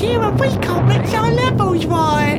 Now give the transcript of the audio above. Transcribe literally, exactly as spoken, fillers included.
you and we can't mix our levels right.